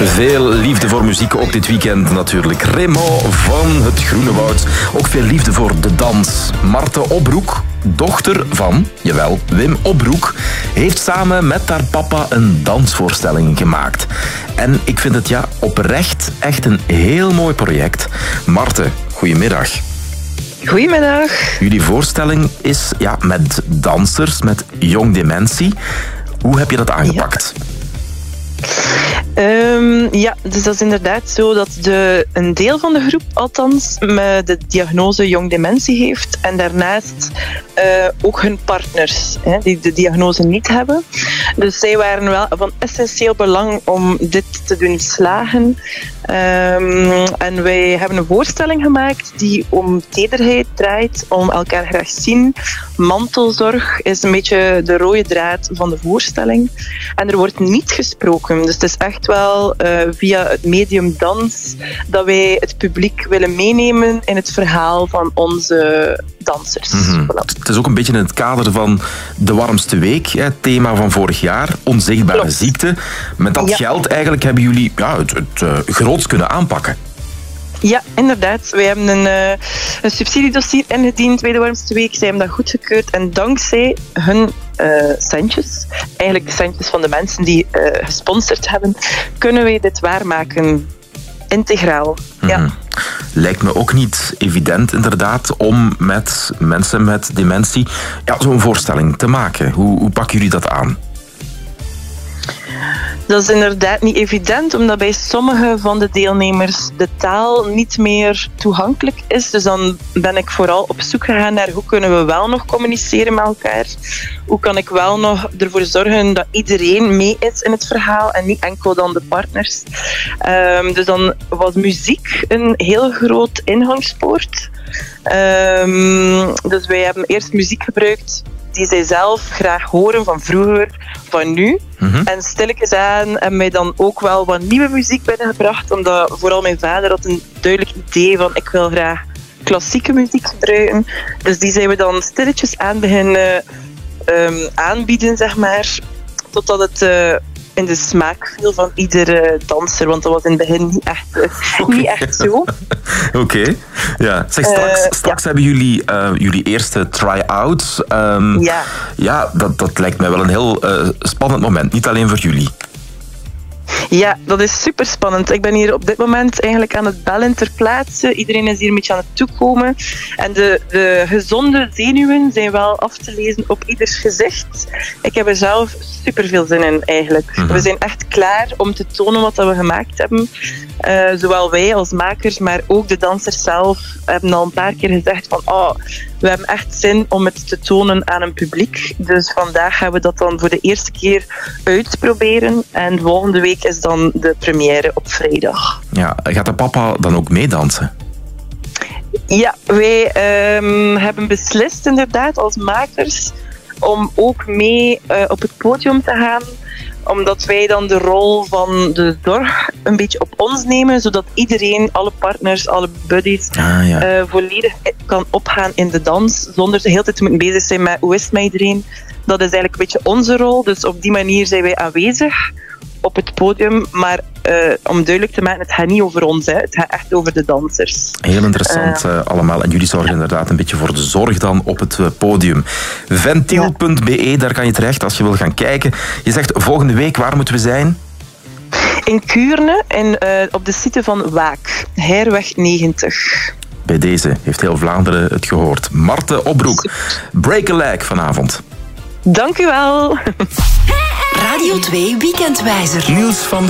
Veel liefde voor muziek, ook dit weekend natuurlijk. Raymond van het Groene Woud. Ook veel liefde voor de dans. Marthe Opbroek, dochter van, jawel, Wim Opbroek, heeft samen met haar papa een dansvoorstelling gemaakt. En ik vind het oprecht echt een heel mooi project. Marthe, goedemiddag. Goedemiddag. Jullie voorstelling is met dansers, met jong dementie. Hoe heb je dat aangepakt? Dus dat is inderdaad zo dat een deel van de groep althans de diagnose jong dementie heeft en daarnaast ook hun partners die de diagnose niet hebben. Dus zij waren wel van essentieel belang om dit te doen slagen. En wij hebben een voorstelling gemaakt die om tederheid draait, om elkaar graag zien. Mantelzorg is een beetje de rode draad van de voorstelling. En er wordt niet gesproken. Dus het is echt wel via het medium dans dat wij het publiek willen meenemen in het verhaal van onze dansers. Mm-hmm. Voilà. Het is ook een beetje in het kader van de warmste week, het thema van vorig jaar, onzichtbare ziekte. Met dat geld eigenlijk hebben jullie het groots kunnen aanpakken. Ja, inderdaad. Wij hebben een subsidiedossier ingediend bij de warmste week. Zij hebben dat goedgekeurd en dankzij hun centjes, eigenlijk de centjes van de mensen die gesponsord hebben, kunnen wij dit waarmaken. Integraal. Mm-hmm. Ja. Lijkt me ook niet evident inderdaad om met mensen met dementie zo'n voorstelling te maken. Hoe pakken jullie dat aan? Dat is inderdaad niet evident, omdat bij sommige van de deelnemers de taal niet meer toegankelijk is. Dus dan ben ik vooral op zoek gegaan naar hoe kunnen we wel nog communiceren met elkaar. Hoe kan ik wel nog ervoor zorgen dat iedereen mee is in het verhaal en niet enkel dan de partners. Dus dan was muziek een heel groot ingangspoort. Dus wij hebben eerst muziek gebruikt die zij zelf graag horen van vroeger, van nu. Mm-hmm. En stilletjes aan hebben wij dan ook wel wat nieuwe muziek binnengebracht, omdat vooral mijn vader had een duidelijk idee van ik wil graag klassieke muziek gebruiken. Dus die zijn we dan stilletjes aan beginnen aanbieden, zeg maar, totdat het in de smaak viel van iedere danser, want dat was in het begin niet echt zo. Oké. Ja. Zeg, straks hebben jullie eerste try-out. Dat lijkt mij wel een heel spannend moment, niet alleen voor jullie. Ja, dat is super spannend. Ik ben hier op dit moment eigenlijk aan het bellen ter plaatse. Iedereen is hier een beetje aan het toekomen. En de gezonde zenuwen zijn wel af te lezen op ieders gezicht. Ik heb er zelf super veel zin in eigenlijk. Mm-hmm. We zijn echt klaar om te tonen wat we gemaakt hebben. Zowel wij als makers, maar ook de dansers zelf hebben al een paar keer gezegd van we hebben echt zin om het te tonen aan een publiek. Dus vandaag gaan we dat dan voor de eerste keer uitproberen. En volgende week is dan de première op vrijdag. Ja, gaat de papa dan ook meedansen? Ja, wij hebben beslist inderdaad als makers om ook mee op het podium te gaan, omdat wij dan de rol van de zorg een beetje op ons nemen, zodat iedereen, alle partners, alle buddies, volledig kan opgaan in de dans, zonder de hele tijd te moeten bezig zijn met hoe is het met iedereen. Dat is eigenlijk een beetje onze rol, dus op die manier zijn wij aanwezig op het podium, maar om duidelijk te maken, het gaat niet over ons, het gaat echt over de dansers. Heel interessant allemaal. En jullie zorgen inderdaad een beetje voor de zorg dan op het podium. Ventiel.be, daar kan je terecht als je wil gaan kijken. Je zegt volgende week, waar moeten we zijn? In Kuurne, op de site van Waak, Heirweg 90. Bij deze heeft heel Vlaanderen het gehoord. Marthe Opbroek, Break a Leg vanavond. Dank u wel. Radio 2 Weekendwijzer. Nieuws van